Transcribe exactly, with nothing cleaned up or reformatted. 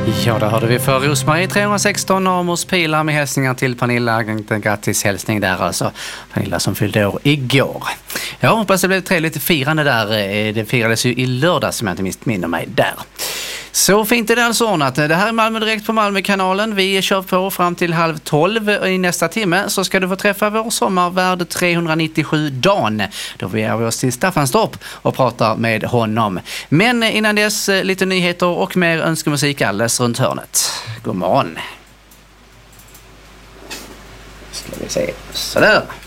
Ja, då hörde vi för Rosmarie trehundrasexton Amos Pilar med hälsningar till Pernilla. En grattis hälsning där alltså. Pernilla som fyllde år igår. Jag hoppas det blev ett trevligt firande där. Det firades ju i lördag som jag inte minner mig där. Så fint är det alltså ordnat. Det här är Malmö direkt på Malmökanalen. Vi kör på fram till halv tolv. I nästa timme så ska du få träffa vår sommarvärd trehundranittiosju Dan. Då beger vi oss till Staffanstorp och pratar med honom. Men innan dess lite nyheter och mer önskemusik alldeles runt hörnet. God morgon. Ska vi se. Sådär.